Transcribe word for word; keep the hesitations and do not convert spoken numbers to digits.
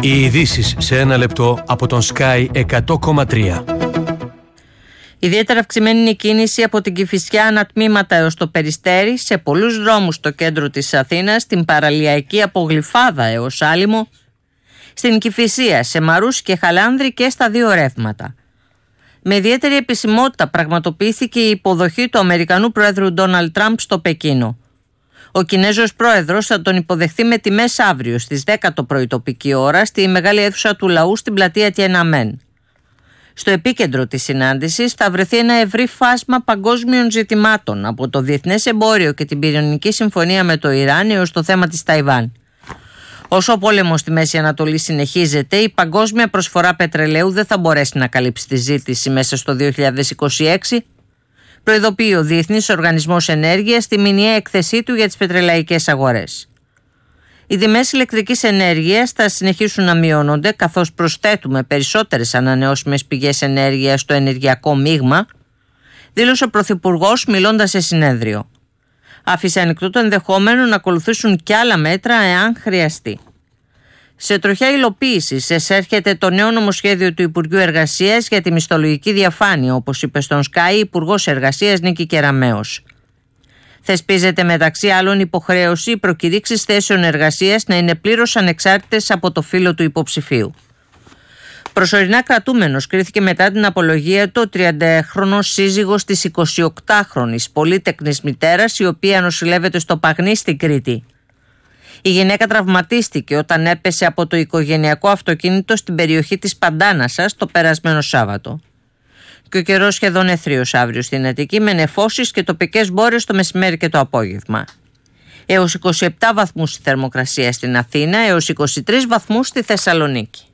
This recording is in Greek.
Οι ειδήσεις σε ένα λεπτό από τον Sky εκατό κόμμα τρία. Ιδιαίτερα αυξημένη είναι η κίνηση από την Κηφισιά ανατμήματα έως το Περιστέρι, σε πολλούς δρόμους στο κέντρο της Αθήνας, στην παραλιακή από Γλυφάδα έως Άλυμο, στην Κηφισία, σε Μαρούσι και Χαλάνδρη και στα δύο ρεύματα. Με ιδιαίτερη επισημότητα πραγματοποιήθηκε η υποδοχή του Αμερικανού Πρόεδρου Ντόναλντ Τραμπ στο Πεκίνο. Ο Κινέζος Πρόεδρος θα τον υποδεχθεί με τιμές αύριο στις δέκα το πρωί τοπική ώρα στη μεγάλη αίθουσα του λαού στην πλατεία Τιένανμέν. Στο επίκεντρο της συνάντησης θα βρεθεί ένα ευρύ φάσμα παγκόσμιων ζητημάτων, από το διεθνές εμπόριο και την πυρηνική συμφωνία με το Ιράν έως το θέμα της Ταϊβάν. Όσο ο πόλεμος στη Μέση Ανατολή συνεχίζεται, η παγκόσμια προσφορά πετρελαίου δεν θα μπορέσει να καλύψει τη ζήτηση μέσα στο δύο χιλιάδες είκοσι έξι, προειδοποιεί ο Διεθνής Οργανισμός Ενέργειας στη μηνιαία έκθεσή του για τις πετρελαϊκές αγορές. Οι τιμές ηλεκτρικής ενέργειας θα συνεχίσουν να μειώνονται, καθώς προσθέτουμε περισσότερες ανανεώσιμες πηγές ενέργειας στο ενεργειακό μείγμα, δήλωσε ο Πρωθυπουργός μιλώντας σε συνέδριο. Άφησε ανοιχτό το ενδεχόμενο να ακολουθήσουν κι άλλα μέτρα εάν χρειαστεί. Σε τροχιά υλοποίησης εσέρχεται το νέο νομοσχέδιο του Υπουργείου Εργασίας για τη μισθολογική διαφάνεια, όπως είπε στον Sky η Υπουργός Εργασίας Νίκη Κεραμέως. Θεσπίζεται μεταξύ άλλων υποχρέωση οι προκηρύξεις θέσεων εργασίας να είναι πλήρως ανεξάρτητες από το φύλο του υποψηφίου. Προσωρινά κρατούμενος κρίθηκε μετά την απολογία του ο τριαντάχρονος σύζυγος της εικοσιοκτάχρονης πολύτεκνης μητέρας, η οποία νοσηλεύεται στο Παγνί στην Κρήτη. Η γυναίκα τραυματίστηκε όταν έπεσε από το οικογενειακό αυτοκίνητο στην περιοχή της Παντάνασας το περασμένο Σάββατο. Και ο καιρός σχεδόν αιθρίος αύριο στην Αττική, με νεφώσεις και τοπικές μπόρες το μεσημέρι και το απόγευμα. Έως είκοσι επτά βαθμούς η θερμοκρασία στην Αθήνα, έως είκοσι τρεις βαθμούς στη Θεσσαλονίκη.